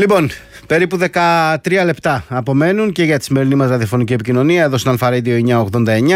Λοιπόν, περίπου 13 λεπτά απομένουν και για τη σημερινή μας ραδιοφωνική επικοινωνία εδώ στον Αλφα Radio 989,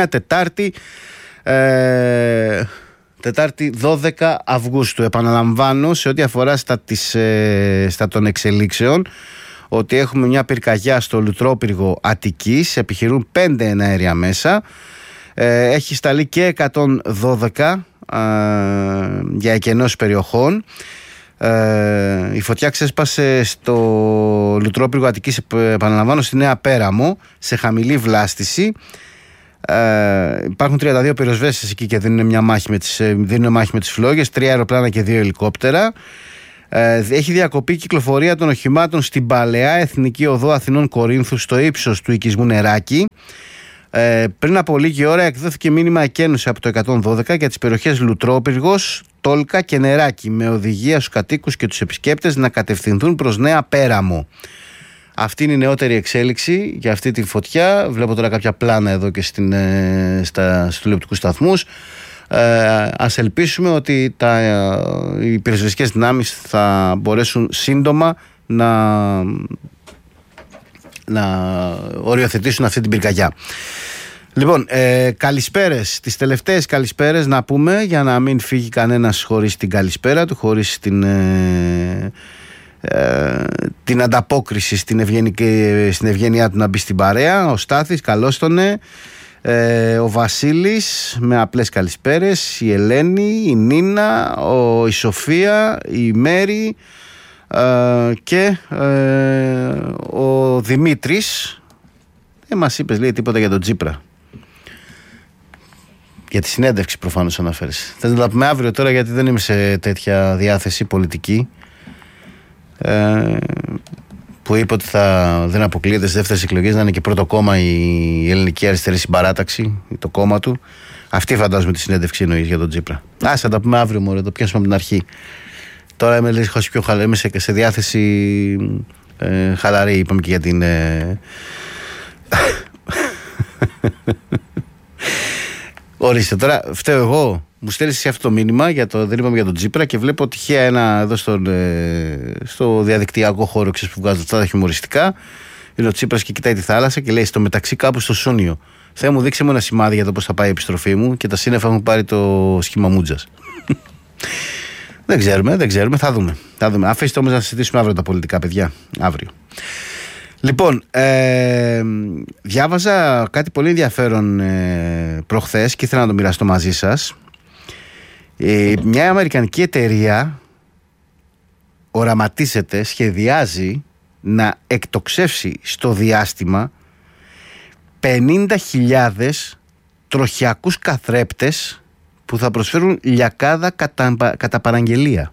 Τετάρτη 12 Αυγούστου. Επαναλαμβάνω σε ό,τι αφορά στα των εξελίξεων ότι έχουμε μια πυρκαγιά στο Λουτρόπυργο Αττικής, επιχειρούν 5 εναέρια μέσα, έχει σταλεί και 112 για εκενώσεις περιοχών. Η φωτιά ξέσπασε στο Λουτρόπυργο Αττικής, επαναλαμβάνω, στη Νέα Πέραμο, σε χαμηλή βλάστηση. Υπάρχουν 32 πυροσβέστες εκεί και δίνουν μάχη με τις φλόγες, 3 αεροπλάνα και 2 ελικόπτερα. Έχει διακοπεί η κυκλοφορία των οχημάτων στην Παλαιά Εθνική Οδό Αθηνών Κορίνθου στο ύψος του οικισμού Νεράκη. Πριν από λίγη ώρα εκδόθηκε μήνυμα εκένωση από το 112 για τις περιοχές Λουτρόπυργος, Τόλκα και Νεράκη, με οδηγία στους κατοίκους και τους επισκέπτες να κατευθυνθούν προς Νέα Πέραμο. Αυτή είναι η νεότερη εξέλιξη για αυτή τη φωτιά. Βλέπω τώρα κάποια πλάνα εδώ και στους τηλεοπτικούς σταθμούς. Ας ελπίσουμε ότι οι πυροσβεστικές δυνάμεις θα μπορέσουν σύντομα να οριοθετήσουν αυτή την πυρκαγιά. Λοιπόν, καλησπέρες, τις τελευταίες καλησπέρες να πούμε, για να μην φύγει κανένας χωρίς την καλησπέρα του, χωρίς την ανταπόκριση στην ευγένειά του να μπει στην παρέα. Ο Στάθης, καλώς τονε. Ο Βασίλης με απλές καλησπέρες, η Ελένη, η Νίνα, η Σοφία, η Μέρη και ο Δημήτρης. Δεν μας είπες, λέει, τίποτα για τον Τσίπρα. Για τη συνέντευξη προφανώς αναφέρεσαι. Θες να τα πούμε αύριο τώρα, γιατί δεν είμαι σε τέτοια διάθεση πολιτική, που είπε ότι δεν αποκλείεται στις δεύτερες εκλογές να είναι και πρώτο κόμμα η Ελληνική Αριστερή Συμπαράταξη, το κόμμα του. Αυτή φαντάζομαι τη συνέντευξη εννοείς για τον Τσίπρα. Άσε, τα πούμε αύριο, μωρέ, το πιάσουμε από την αρχή. Τώρα είμαι λίγο πιο χαλαρή, είμαι σε διάθεση χαλαρή, είπαμε και για την... Ορίστε, τώρα φταίω εγώ. Μου στέλνεις εσύ αυτό το μήνυμα, δεν είπαμε για τον Τσίπρα, και βλέπω τυχαία ένα εδώ στο διαδικτυακό χώρο, ξέρεις, που βγάζω αυτά τα χιουμοριστικά. Είναι ο Τσίπρας και κοιτάει τη θάλασσα και λέει: στο μεταξύ κάπου στο Σούνιο. Θεέ μου, δείξε μου ένα σημάδι για το πώς θα πάει η επιστροφή μου, και τα σύννεφα έχουν πάρει το σχήμα μούτζας. Δεν ξέρουμε, θα δούμε. Αφήστε όμως να συζητήσουμε αύριο τα πολιτικά, παιδιά. Αύριο. Λοιπόν, διάβαζα κάτι πολύ ενδιαφέρον προχθές και ήθελα να το μοιραστώ μαζί σας. Μια αμερικανική εταιρεία οραματίζεται, σχεδιάζει να εκτοξεύσει στο διάστημα 50.000 τροχιακούς καθρέπτες που θα προσφέρουν λιακάδα κατά παραγγελία.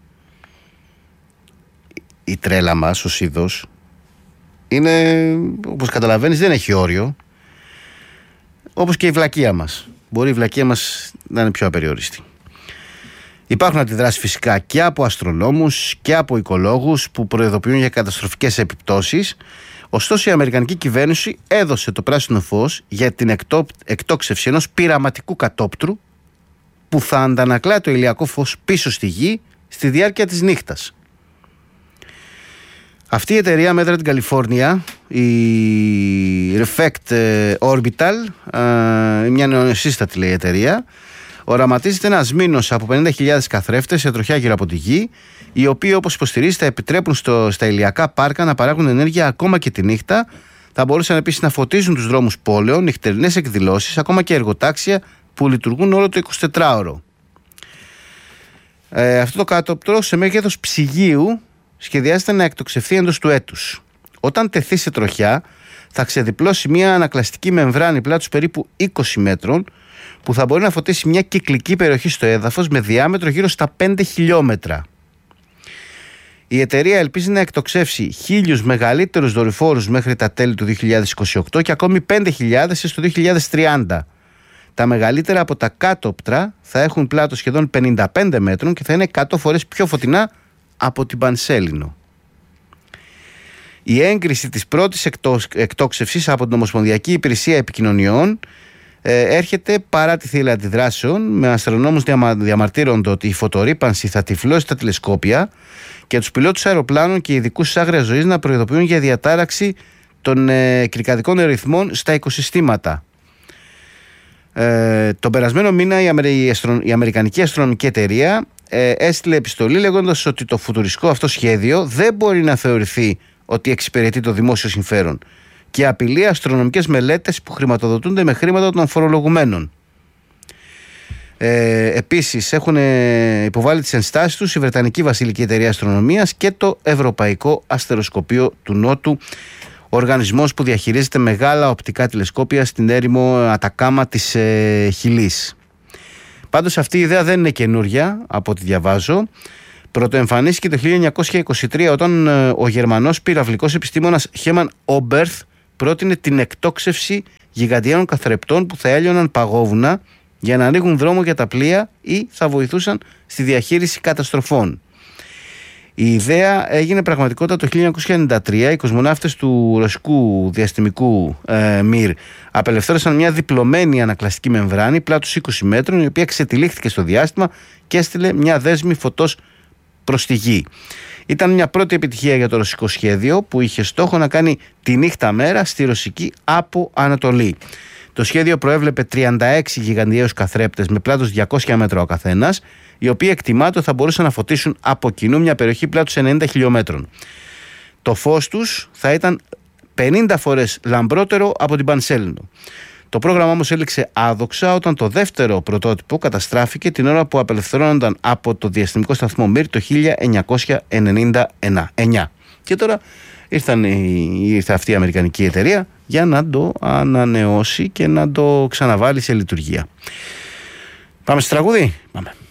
Η τρέλα μας ως είδος είναι, όπως καταλαβαίνεις, δεν έχει όριο, όπως και η βλακεία μας. Μπορεί η βλακεία μας να είναι πιο απεριόριστη. Υπάρχουν αντιδράσεις φυσικά και από αστρονόμους και από οικολόγους που προειδοποιούν για καταστροφικές επιπτώσεις. Ωστόσο, η αμερικανική κυβέρνηση έδωσε το πράσινο φως για την εκτόξευση ενός πειραματικού κατόπτρου που θα αντανακλά το ηλιακό φως πίσω στη γη στη διάρκεια της νύχτας. Αυτή η εταιρεία μέτρα την Καλιφόρνια, η Reflect Orbital, μια νεοσύστατη, λέει, εταιρεία, οραματίζεται ένας μήνος από 50.000 καθρέφτες σε τροχιά γύρω από τη γη, οι οποίοι, όπως υποστηρίζει, θα επιτρέπουν στα ηλιακά πάρκα να παράγουν ενέργεια ακόμα και τη νύχτα. Θα μπορούσαν επίσης να φωτίζουν τους δρόμους πόλεων, νυχτερινές εκδηλώσεις, ακόμα και εργοτάξια που λειτουργούν όλο το 24ωρο. Αυτό το κάτωπτρο σε μέγεθος ψυγείου σχεδιάζεται να εκτοξευθεί εντός του έτους. Όταν τεθεί σε τροχιά, θα ξεδιπλώσει μια ανακλαστική μεμβράνη πλάτους περίπου 20 μέτρων, που θα μπορεί να φωτίσει μια κυκλική περιοχή στο έδαφος με διάμετρο γύρω στα 5 χιλιόμετρα. Η εταιρεία ελπίζει να εκτοξεύσει 1.000 μεγαλύτερους δορυφόρους μέχρι τα τέλη του 2028 και ακόμη 5.000 στο 2030. Τα μεγαλύτερα από τα κάτωπτρα θα έχουν πλάτος σχεδόν 55 μέτρων και θα είναι 100 φορές πιο φωτεινά από την Πανσέλινο. Η έγκριση της πρώτης εκτόξευσης από την Ομοσπονδιακή Υπηρεσία Επικοινωνιών έρχεται παρά τη θύελλα αντιδράσεων, με αστρονόμους διαμαρτύρονται ότι η φωτορύπανση θα τυφλώσει τα τηλεσκόπια και τους πιλότους αεροπλάνων και ειδικούς της άγριας ζωής να προειδοποιούν για διατάραξη των κυρκαδικών ρυθμών στα οικοσυστήματα. Τον περασμένο μήνα η Αμερικανική Αστρονομική Εταιρεία έστειλε επιστολή λέγοντας ότι το φουτουριστικό αυτό σχέδιο δεν μπορεί να θεωρηθεί ότι εξυπηρετεί το δημόσιο συμφέρον και απειλεί αστρονομικές μελέτες που χρηματοδοτούνται με χρήματα των φορολογουμένων. Επίσης έχουν υποβάλει τις ενστάσεις τους η Βρετανική Βασιλική Εταιρεία Αστρονομίας και το Ευρωπαϊκό Αστεροσκοπείο του Νότου, οργανισμός που διαχειρίζεται μεγάλα οπτικά τηλεσκόπια στην έρημο Ατακάμα της Χιλής. Πάντως αυτή η ιδέα δεν είναι καινούρια από ό,τι διαβάζω. Πρωτοεμφανίστηκε το 1923 όταν ο Γερμανός πυραυλικός επιστήμονας Χέμαν Όμπερθ πρότεινε την εκτόξευση γιγαντιαίων καθρεπτών που θα έλειωναν παγόβουνα για να ανοίγουν δρόμο για τα πλοία ή θα βοηθούσαν στη διαχείριση καταστροφών. Η ιδέα έγινε πραγματικότητα το 1993. Οι κοσμοναύτες του ρωσικού διαστημικού Μιρ απελευθέρωσαν μια διπλωμένη ανακλαστική μεμβράνη πλάτους 20 μέτρων, η οποία ξετυλίχθηκε στο διάστημα και έστειλε μια δέσμη φωτός προς τη γη. Ήταν μια πρώτη επιτυχία για το ρωσικό σχέδιο που είχε στόχο να κάνει τη νύχτα μέρα στη ρωσική από Ανατολή. Το σχέδιο προέβλεπε 36 γιγαντιαίους καθρέπτες με πλάτος 200 μέτρα ο καθένας, οι οποίοι εκτιμάται θα μπορούσαν να φωτίσουν από κοινού μια περιοχή πλάτους 90 χιλιόμετρων. Το φως τους θα ήταν 50 φορές λαμπρότερο από την Πανσέλινο. Το πρόγραμμα όμως έληξε άδοξα όταν το δεύτερο πρωτότυπο καταστράφηκε την ώρα που απελευθερώνονταν από το διαστημικό σταθμό Μιρ το 1999. Και τώρα ήρθε αυτή η Αμερικανική εταιρεία για να το ανανεώσει και να το ξαναβάλει σε λειτουργία. Πάμε στο τραγούδι. Πάμε.